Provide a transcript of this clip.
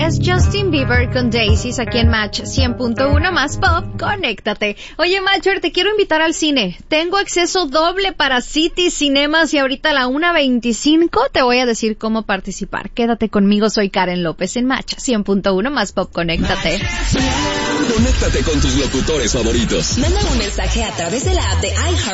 es Justin Bieber con Daisies aquí en Match 100.1 más pop, conéctate. Oye, Matcher, te quiero invitar al cine. Tengo acceso doble para City Cinemas y ahorita a la 1:25 te voy a decir cómo participar. Quédate conmigo, soy Karen López en Match 100.1 más pop, conéctate. Conéctate con tus locutores favoritos. Manda un mensaje a través de la app de iHeart